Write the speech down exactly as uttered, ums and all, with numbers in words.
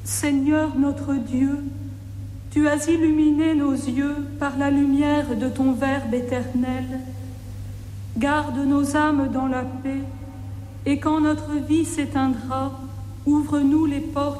Seigneur notre Dieu, tu as illuminé nos yeux par la lumière de ton Verbe éternel. Garde nos âmes dans la paix, et quand notre vie s'éteindra, ouvre-nous les portes